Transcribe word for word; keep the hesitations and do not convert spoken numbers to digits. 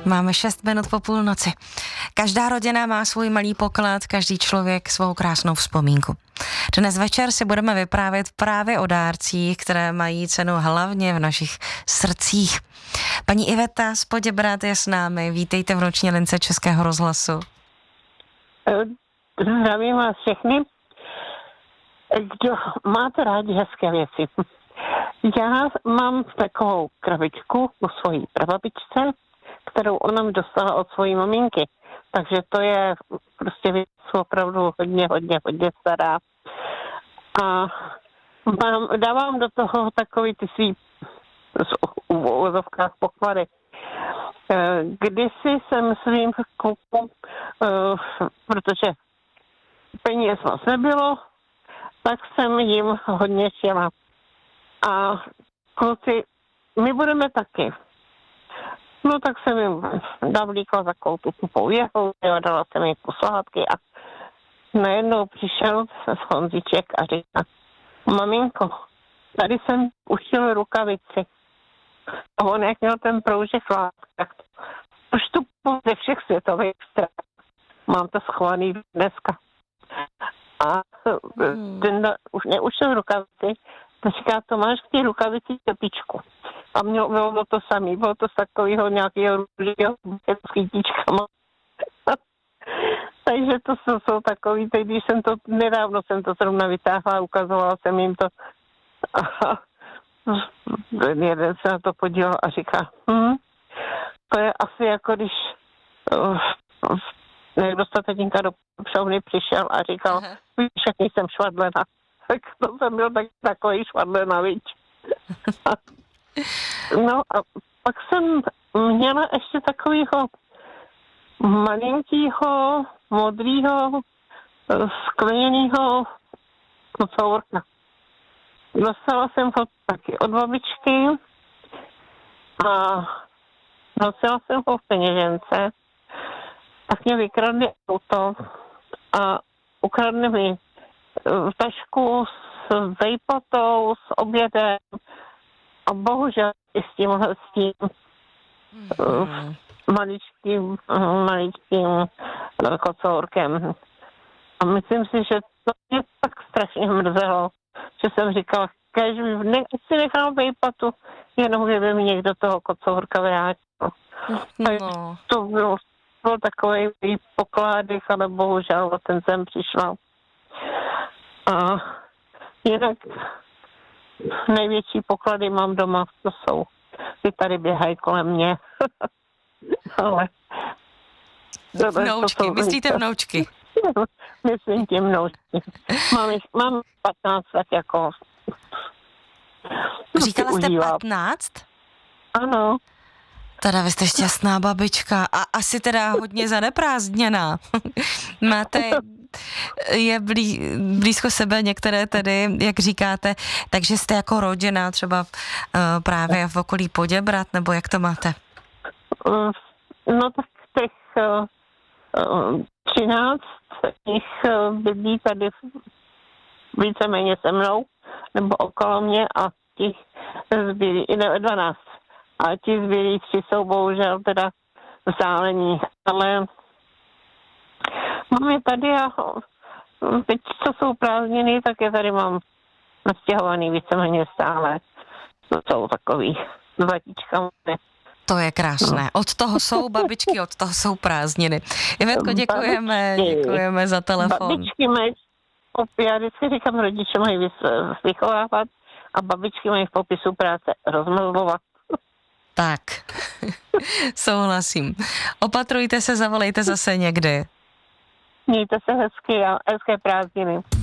Máme šest minut po půlnoci. Každá rodina má svůj malý poklad, každý člověk svou krásnou vzpomínku. Dnes večer si budeme vyprávět právě o dárcích, které mají cenu hlavně v našich srdcích. Paní Iveta z Poděbrad je s námi. Vítejte v noční lince Českého rozhlasu. Zdravím vás všechny. Kdo máte rádi hezké věci. Já mám takovou krabičku u svojí prababičce, kterou ona mi dostala od svojí maminky. Takže to je prostě věc opravdu hodně, hodně, hodně stará. A mám, dávám do toho takový ty svý v uvozovkách poklady. Kdysi jsem svým klukům, protože peněz moc nebylo, tak jsem jim hodně chtěla. A kluci, my budeme taky. No tak jsem jim navlíkla takovou tu tupou jeho, dala jsem jim kuslátky a najednou přišel Honzíček a říká: maminko, tady jsem ušil rukavici. A on, jak měl ten proužek lásky, tak už tu ze všech světových stran. Mám to schovaný dneska. A hmm. ten už neušil rukavici, to říká, to máš k té rukavici tepičku. A mělo, bylo to to samé, bylo to z takového nějakého růžího s kytičkama. Takže to jsou, jsou takový, teď když jsem to, nedávno jsem to zrovna vytáhla, ukazovala jsem jim to. A jeden se na to podíval a říká, hm, to je asi jako když uh, někdo z tatínka do šovny přišel a říkal, víš, jak jsem švadlena. Tak to jsem byl tak, takový švadlena, víš. No a pak jsem měla ještě takovýho malinkýho, modrýho, skleněnýho kocourka. Dostala jsem ho taky od babičky a nosila jsem ho v peněžence. Tak mě vykradli auto a ukradli mi tašku s vejpotou, s obědem a bohužel i s tímhle s tím mm. maličkým, maličkým kocourkem. A myslím si, že to mě tak strašně mrzelo, že jsem říkala, kež ne, si nechám vejpatu, jenom kdyby mi někdo toho kocourka vrátil. No. To bylo, bylo takový pokládek, ale bohužel o ten jsem přišla. A jinak největší poklady mám doma, to jsou, ty tady běhají kolem mě. Ale vnoučky, myslíte vnoučky? Myslím tím vnoučky. Mám, mám patnáct let jako... Říkala jste patnáct? Ano. Teda vy jste šťastná babička a asi teda hodně zaneprázdněná. Máte, je blí, blízko sebe některé tedy, jak říkáte, takže jste jako rodina třeba uh, právě v okolí Poděbrad, nebo jak to máte? No tak těch uh, třináct jich uh, bydlí tady víceméně se mnou, nebo okolo mě a těch zbylí, ne, dvanáct. A ti zbylí tři jsou bohužel teda vzdálení. Ale mám je tady a teď, co jsou prázdniny, tak je tady mám nastěhovaný víceméně stále. To jsou takový vatíčka. To je krásné. Od toho jsou babičky, od toho jsou prázdniny. Ivetko, děkujeme, babičky. děkujeme za telefon. Babičky mají, já vždycky říkám, rodiče mají vychovávat a babičky mají v popisu práce rozmluvovat. Tak, souhlasím. Opatrujte se, zavolejte zase někdy. Mějte se hezky a hezké prázdniny.